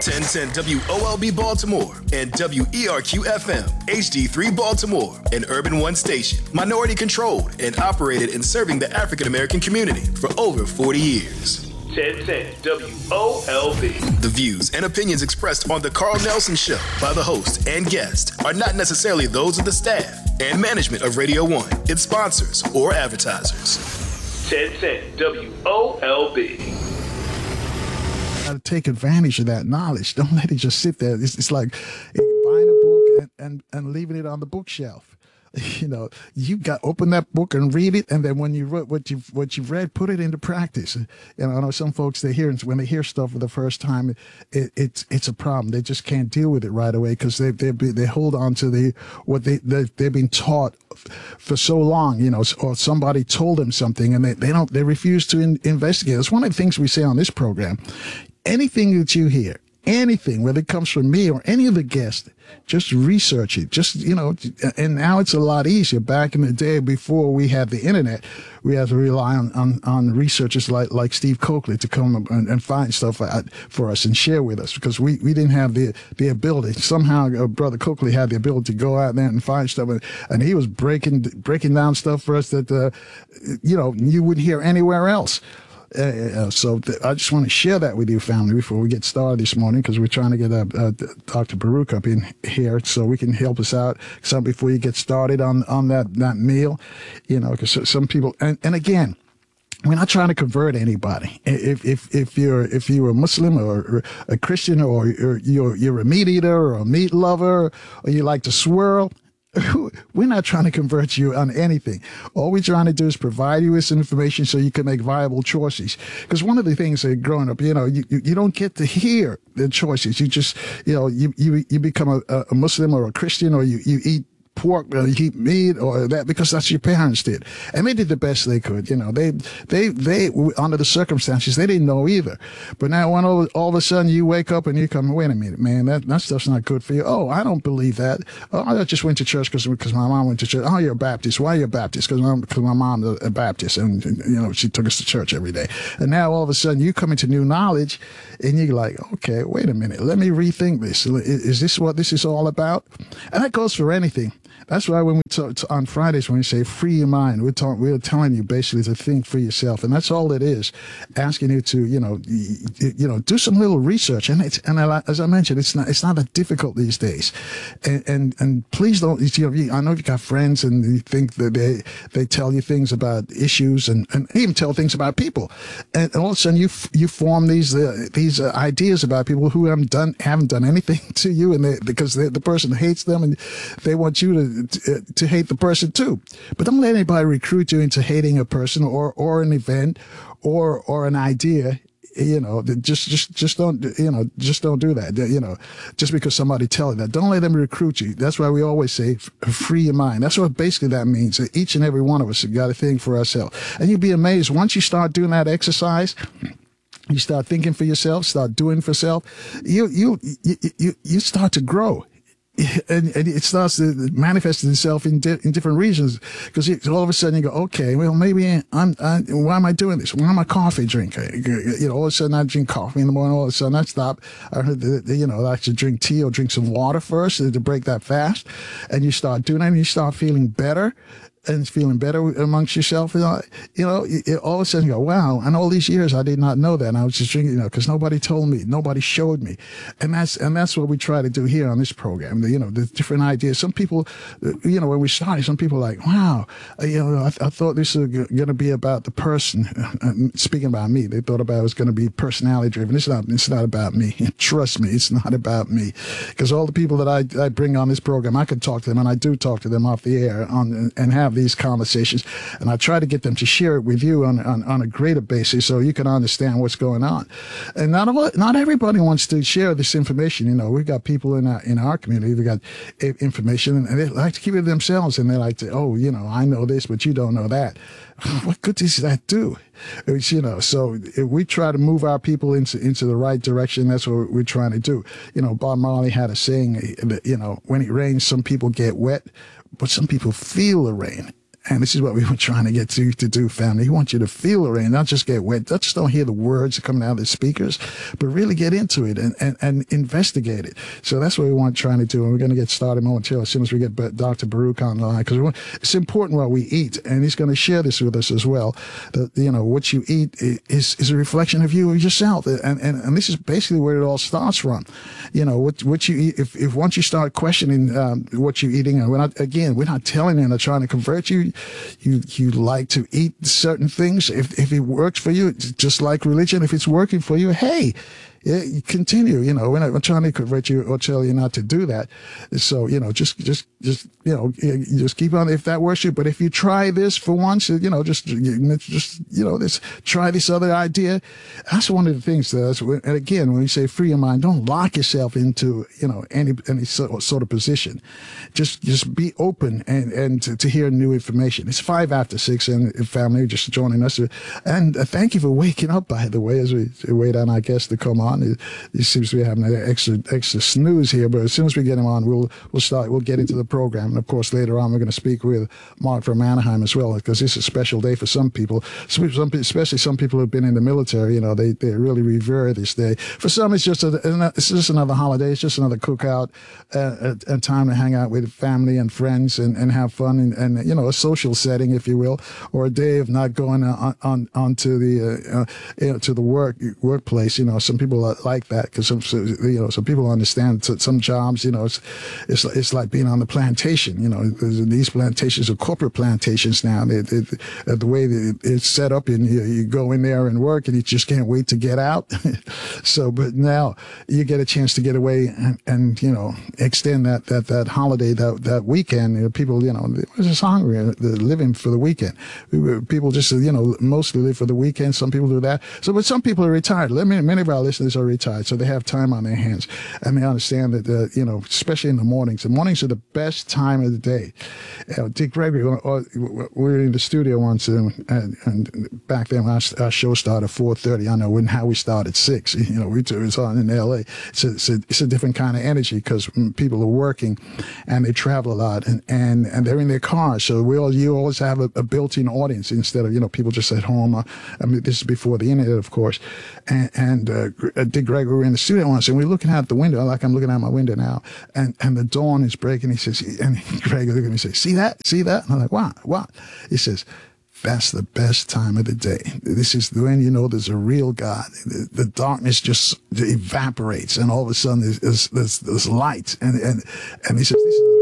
1010 WOLB Baltimore and WERQ FM, HD3 Baltimore, an Urban One station, minority controlled and operated in serving the African American community for over 40 years. 1010 WOLB. The views and opinions expressed on The Carl Nelson Show by the host and guest are not necessarily those of the staff and management of Radio 1, its sponsors, or advertisers. 1010 WOLB. Got to take advantage of that knowledge. Don't let it just sit there. It's like buying a book and leaving it on the bookshelf. You know, you got open that book and read it, and then when you wrote what you've read, put it into practice. You know, I know some folks when they hear stuff for the first time, it's a problem. They just can't deal with it right away because they hold on to what they've been taught for so long. You know, or somebody told them something, and they refuse to investigate. It's one of the things we say on this program. Anything that you hear, anything, whether it comes from me or any of the guests, just research it. Just, you know, and now it's a lot easier. Back in the day, before we had the internet, we had to rely on researchers like Steve Coakley to come and find stuff for us and share with us, because we didn't have the ability. Somehow, Brother Coakley had the ability to go out there and find stuff, and he was breaking down stuff for us that, you know, you wouldn't hear anywhere else. So I just want to share that with you, family, before we get started this morning, because we're trying to get Dr. Baruch up in here so we can help us out before you get started on that meal, you know, because some people, and again, we're not trying to convert anybody. If you're a Muslim or a Christian, or you're a meat eater or a meat lover, or you like to swirl, we're not trying to convert you on anything. All we're trying to do is provide you with some information so you can make viable choices. Because one of the things that growing up, you know, you don't get to hear the choices. You just, you know, you become a Muslim or a Christian, or you eat pork, or you eat meat, or that because that's your parents did, and they did the best they could. You know, they under the circumstances, they didn't know either. But now when all of a sudden you wake up and you come, wait a minute, man, that stuff's not good for you. Oh, I don't believe that. Oh, I just went to church because my mom went to church. Oh, you're a Baptist. Why are you a Baptist? Because my mom's a Baptist, and you know, she took us to church every day. And now all of a sudden you come into new knowledge, and you're like, okay, wait a minute, let me rethink this. Is this what this is all about? And that goes for anything. That's why when we talk on Fridays, when we say free your mind, we're telling you basically to think for yourself, and that's all it is. Asking you to, you know, do some little research, and as I mentioned, it's not that difficult these days. And please don't. You know, I know you've got friends, and you think that they tell you things about issues, and even tell things about people, and all of a sudden you form these ideas about people who haven't done anything to you, and because the person hates them, and they want you to hate the person too. But don't let anybody recruit you into hating a person or an event or an idea. You know, just don't do that. You know, just because somebody tells you that, don't let them recruit you. That's why we always say free your mind. That's what basically that means. Each and every one of us have got to think for ourselves, and you'd be amazed once you start doing that exercise. You start thinking for yourself, start doing for self. You start to grow. And it starts to manifest itself in different regions, because all of a sudden you go, okay, well, maybe why am I doing this? Why am I a coffee drinker? You know, all of a sudden I drink coffee in the morning, all of a sudden I stop. I heard that, you know, I should drink tea or drink some water first to break that fast. And you start doing that, and you start feeling better. And feeling better amongst yourself, you know, all of a sudden you go, wow, and all these years I did not know that. And I was just drinking, you know, because nobody told me, nobody showed me. And that's what we try to do here on this program. You know, the different ideas. Some people, you know, when we started, some people are like, wow, you know, I thought this was going to be about the person. Speaking about me, they thought it was going to be personality driven. It's not about me. Trust me, it's not about me. Because all the people that I bring on this program, I can talk to them, and I do talk to them off the air and have these conversations, and I try to get them to share it with you on a greater basis so you can understand what's going on. And not everybody wants to share this information. You know, we've got people in our community, we've got information, and they like to keep it to themselves, and they like to, oh, you know, I know this, but you don't know that. What good does that do? It's, you know, so we try to move our people into the right direction. That's what we're trying to do. You know, Bob Marley had a saying that, you know, when it rains, some people get wet, but some people feel the rain. And this is what we were trying to get you to do, family. We want you to feel the rain, not just get wet. Not just don't hear the words coming out of the speakers, but really get into it and investigate it. So that's what we want trying to do. And we're going to get started momentarily as soon as we get Dr. Baruch online, because it's important what we eat. And he's going to share this with us as well. That, what you eat is a reflection of you, of yourself. And this is basically where it all starts from. What you eat, if once you start questioning what you're eating, and we're not telling you and trying to convert you. You like to eat certain things. If it works for you, just like religion, if it's working for you, hey, you continue. We're not trying to convert you or tell you not to do that. So, just keep on if that works you. But if you try this for once, try this other idea. That's one of the things. And again, when you say free your mind, don't lock yourself into any sort of position. Just be open and to hear new information. It's 6:05, and family just joining us. And thank you for waking up, by the way, as we wait on our guest to come on. He seems to be having an extra snooze here, but as soon as we get him on, we'll get into the program. And of course, later on, we're going to speak with Mark from Anaheim as well, because this is a special day for some people, especially some people who've been in the military. They really revere this day. For some, it's just another holiday. It's just another cookout, a time to hang out with family and friends and have fun and a social setting, if you will, or a day of not going on to the workplace. Some people are like that because some people understand some jobs. It's like being on the plantation. These plantations are corporate plantations now. The way that it's set up, and you go in there and work, and you just can't wait to get out. But now you get a chance to get away and extend that holiday, that weekend. People, they're just hungry. They're living for the weekend. People just, mostly live for the weekend. Some people do that. But some people are retired. Many of our listeners are retired, so they have time on their hands, and they understand that, especially in the mornings. The mornings are the best time of the day. Dick Gregory, we were in the studio once, and back then our show started at 4:30. I know how we started at 6. It was on in L.A. It's a different kind of energy because people are working, and they travel a lot, and they're in their cars. So you always have a built-in audience instead of people just at home. This is before the internet, of course, and Dick Gregory, we were in the studio once, and we're looking out the window, like I'm looking out my window now, and the dawn is breaking. He says, and Greg looked at me and says, see that? And I'm like, what? He says, that's the best time of the day. This is when there's a real God. The darkness just evaporates, and all of a sudden there's light. And he says, this is the